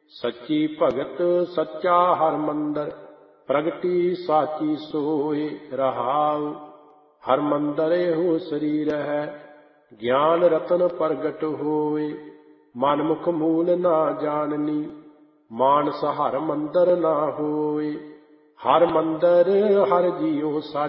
ਸੱਚੀ ਭਗਤ ਸੱਚਾ ਹਰ ਮੰਦਰ, ਪ੍ਰਗਟੀ ਸਾਚੀ ਸੋਏ ਰਹਾਉ। ਹਰ ਮੰਦਰ ਇਹੋ ਸਰੀਰ ਹੈ, ਗਿਆਨ ਰਤਨ ਪ੍ਰਗਟ ਹੋਏ। ਮਨ ਮੁਖ ਮੂਲ ਨਾ ਜਾਣਨੀ, ਮਾਨਸ ਹਰ ਮੰਦਰ ਨਾ ਹੋਏ। ਹਰ ਮੰਦਰ ਹਰ ਜੀਉ